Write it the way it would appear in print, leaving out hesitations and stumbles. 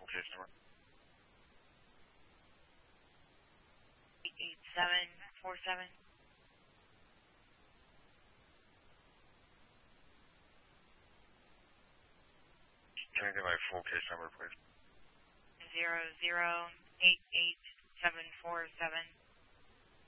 case number. 8747. Can I get my full case number, please? 00887747.